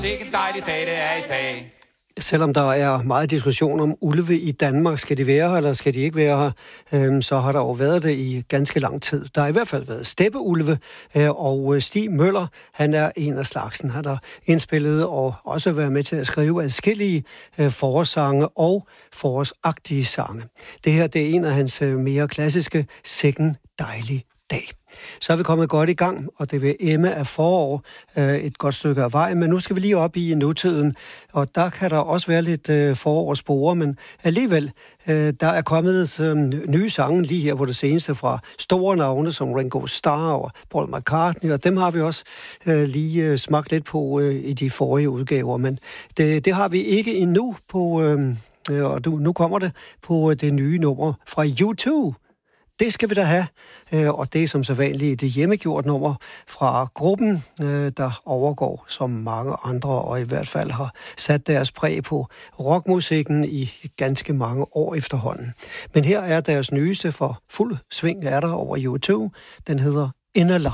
Sikke en dejlig dag, det er i dag. Selvom der er meget diskussion om ulve i Danmark, skal de være her, eller skal de ikke være her, så har der jo været det i ganske lang tid. Der har i hvert fald været steppeulve, og Stig Møller, han er en af slagsen. Han har indspillet og også været med til at skrive adskillige forårssange og forårsagtige sange. Det her, det er en af hans mere klassiske Sikke en dejlig dag. Så er vi kommet godt i gang, og det vil emme af forår et godt stykke af vejen, men nu skal vi lige op i nutiden, og der kan der også være lidt forårsspore, men alligevel, der er kommet nye sange lige her på det seneste fra store navne som Ringo Starr og Paul McCartney, og dem har vi også lige smagt lidt på i de forrige udgaver, men det har vi ikke endnu på, og nu kommer det på det nye nummer fra U2. Det skal vi da have, og det er som sædvanligt et hjemmegjort nummer fra gruppen, der overgår som mange andre, og i hvert fald har sat deres præg på rockmusikken i ganske mange år efterhånden. Men her er deres nyeste for fuld sving er der over U2. Den hedder In a Life.